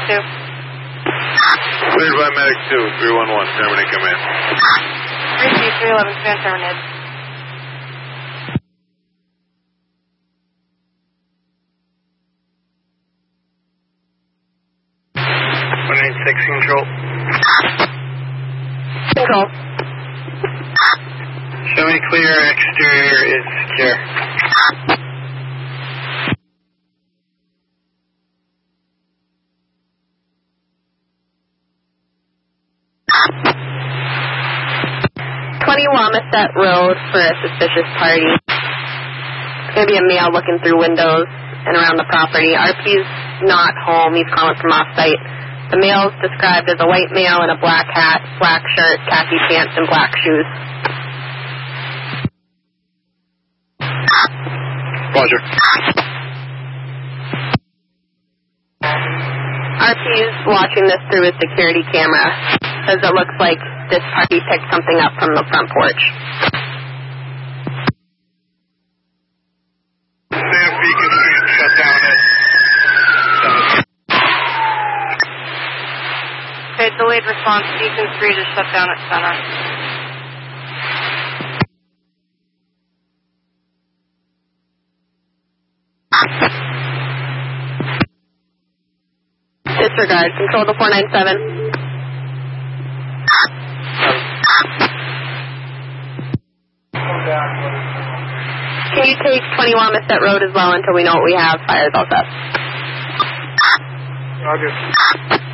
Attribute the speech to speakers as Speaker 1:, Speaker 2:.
Speaker 1: 2.
Speaker 2: Cleared by Medic 2, 311, terminate command.
Speaker 1: 311, stand terminated.
Speaker 3: Control.
Speaker 1: Control.
Speaker 3: Show me clear, exterior is secure.
Speaker 1: Wamiset Road for a suspicious party. Maybe a male looking through windows and around the property. RP's not home. He's calling from off-site. The male's described as a white male in a black hat, black shirt, khaki pants, and black shoes.
Speaker 3: Roger.
Speaker 1: RP's watching this through his security camera. Says it looks like this party picked something up from the front porch.
Speaker 3: Beacon Street shut down at 7.
Speaker 1: Okay, delayed response. Beacon Street is shut down at center. Disregard. Control to 497. Can you take 20 Wamiset Road as well until we know what we have? Fires all set.
Speaker 3: Roger.